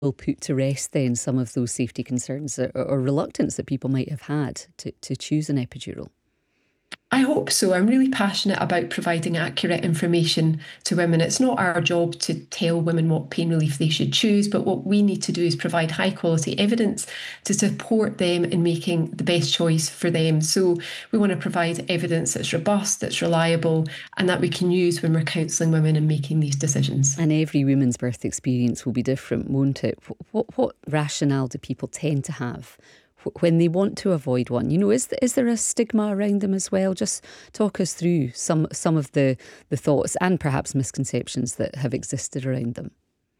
will put to rest then some of those safety concerns or reluctance that people might have had to choose an epidural? I hope so. I'm really passionate about providing accurate information to women. It's not our job to tell women what pain relief they should choose, but what we need to do is provide high quality evidence to support them in making the best choice for them. So we want to provide evidence that's robust, that's reliable, and that we can use when we're counselling women and making these decisions. And every woman's birth experience will be different, won't it? What rationale do people tend to have when they want to avoid one? Is there a stigma around them as well? Just talk us through some of the thoughts and perhaps misconceptions that have existed around them.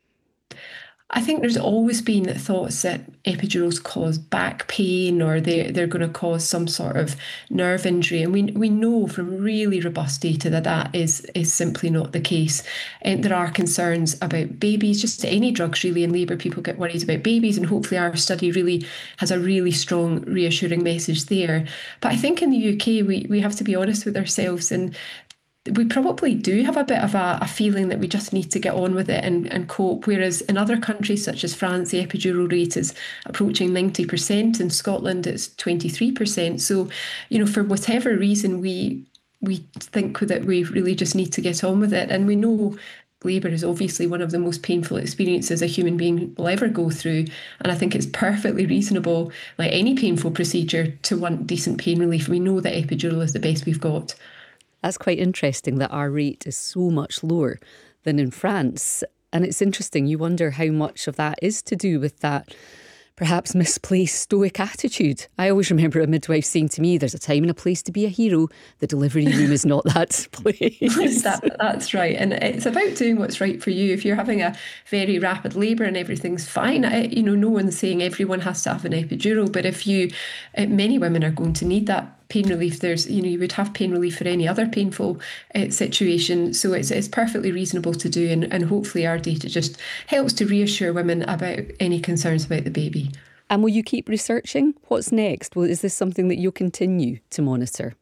I think there's always been thoughts that epidurals cause back pain or they're going to cause some sort of nerve injury. And we know from really robust data that is simply not the case. And there are concerns about babies, just any drugs really in labour. People get worried about babies, and hopefully our study really has a really strong reassuring message there. But I think in the UK, we have to be honest with ourselves, and we probably do have a bit of a feeling that we just need to get on with it and cope. Whereas in other countries such as France, the epidural rate is approaching 90%. In Scotland, it's 23%. So, for whatever reason, we think that we really just need to get on with it. And we know labour is obviously one of the most painful experiences a human being will ever go through. And I think it's perfectly reasonable, like any painful procedure, to want decent pain relief. We know that epidural is the best we've got. That's quite interesting that our rate is so much lower than in France. And it's interesting, you wonder how much of that is to do with that perhaps misplaced stoic attitude. I always remember a midwife saying to me, there's a time and a place to be a hero. The delivery room is not that place. That's right. And it's about doing what's right for you. If you're having a very rapid labour and everything's fine, no one's saying everyone has to have an epidural. But many women are going to need that pain relief. You would have pain relief for any other painful situation. So it's perfectly reasonable to do. And hopefully our data just helps to reassure women about any concerns about the baby. And will you keep researching? What's next? Is this something that you'll continue to monitor?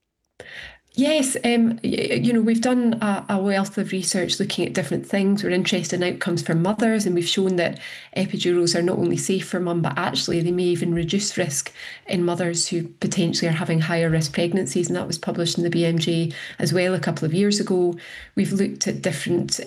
Yes, we've done a wealth of research looking at different things. We're interested in outcomes for mothers, and we've shown that epidurals are not only safe for mum, but actually they may even reduce risk in mothers who potentially are having higher risk pregnancies, and that was published in the BMJ as well a couple of years ago. We've looked at different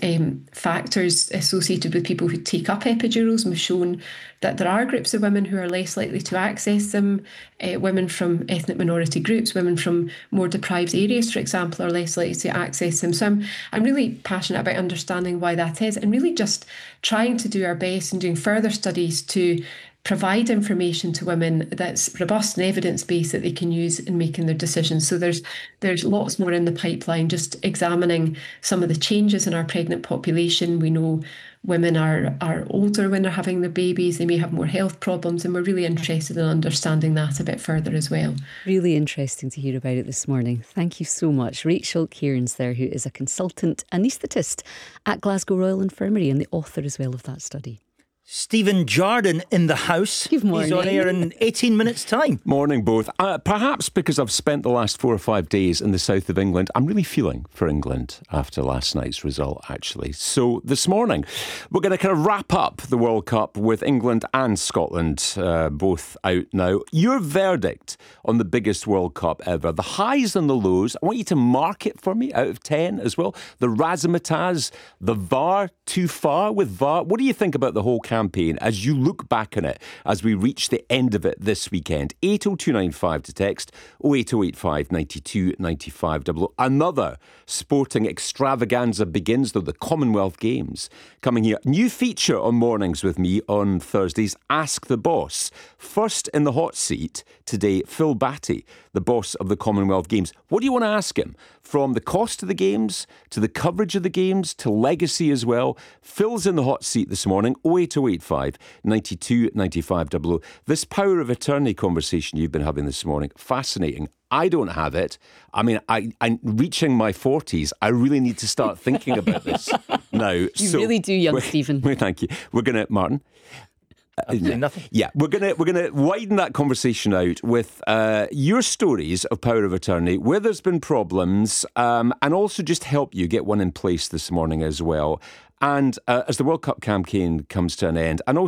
factors associated with people who take up epidurals, and we've shown that there are groups of women who are less likely to access them. Women from ethnic minority groups, women from more deprived areas, for example, are less likely to access them. So I'm really passionate about understanding why that is, and really just trying to do our best and doing further studies to provide information to women that's robust and evidence-based that they can use in making their decisions. So there's lots more in the pipeline, just examining some of the changes in our pregnant population. We know women are older when they're having their babies. They may have more health problems, and we're really interested in understanding that a bit further as well. Really interesting to hear about it this morning. Thank you so much. Rachel Cairns there, who is a consultant anaesthetist at Glasgow Royal Infirmary and the author as well of that study. Stephen Jardine in the house. Good morning. He's on air in 18 minutes' time. Morning, both. Perhaps because I've spent the last 4 or 5 days in the south of England, I'm really feeling for England after last night's result, actually. So this morning, we're going to kind of wrap up the World Cup with England and Scotland both out now. Your verdict on the biggest World Cup ever, the highs and the lows. I want you to mark it for me out of 10 as well. The razzmatazz, the VAR, too far with VAR. What do you think about the whole campaign as you look back on it as we reach the end of it this weekend? 80295 to text, 08085 92 95 00. Another sporting extravaganza begins, though, the Commonwealth Games coming here. New feature on Mornings with me on Thursdays, Ask the Boss. First in the hot seat today, Phil Batty, the boss of the Commonwealth Games. What do you want to ask him? From the cost of the Games, to the coverage of the Games, to legacy as well. Phil's in the hot seat this morning, 08085 92 95 00. This power of attorney conversation you've been having this morning, fascinating. I don't have it. I mean, I'm reaching my 40s. I really need to start thinking about this now. You really do, young Stephen. Thank you. We're going to, Martin. Nothing. Yeah, we're gonna widen that conversation out with your stories of power of attorney, where there's been problems, and also just help you get one in place this morning as well. And as the World Cup campaign comes to an end, and also